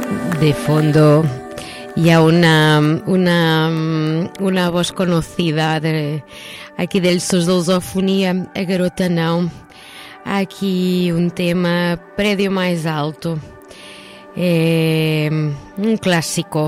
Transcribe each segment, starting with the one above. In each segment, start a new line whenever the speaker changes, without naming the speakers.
De fondo ya una voz conocida aquí del Sos da Lusofonia, a Garota Não. Há aqui um tema Prédio Mais Alto, un clásico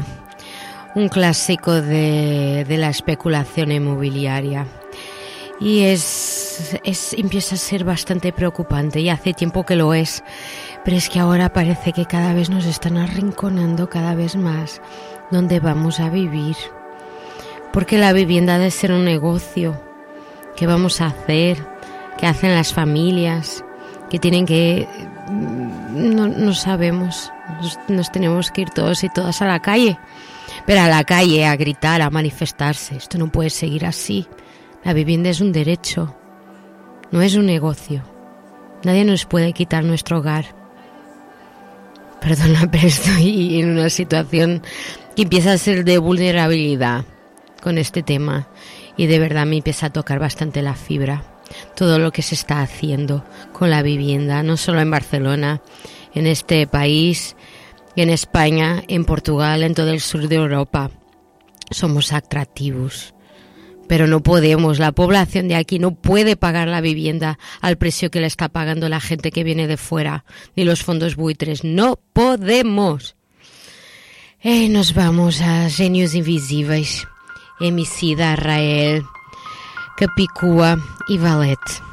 de la especulación inmobiliaria. Y empieza a ser bastante preocupante, y hace tiempo que lo es, pero es que ahora parece que cada vez nos están arrinconando cada vez más dónde vamos a vivir. Porque la vivienda ha de ser un negocio. ¿Qué vamos a hacer? ¿Qué hacen las familias? ¿Qué tienen que...? No sabemos. Nos tenemos que ir todos y todas a la calle. Pero a la calle, a gritar, a manifestarse. Esto no puede seguir así. La vivienda es un derecho, no es un negocio. Nadie nos puede quitar nuestro hogar. Perdona, pero estoy en una situación que empieza a ser de vulnerabilidad con este tema. Y de verdad me empieza a tocar bastante la fibra. Todo lo que se está haciendo con la vivienda, no solo en Barcelona, en este país, en España, en Portugal, en todo el sur de Europa. Somos atractivos. Pero no podemos, la población de aquí no puede pagar la vivienda al precio que le está pagando la gente que viene de fuera, ni los fondos buitres. No podemos. Nos vamos a Gênios Invisíveis, Emicida, Arrael, Capicua e Valete.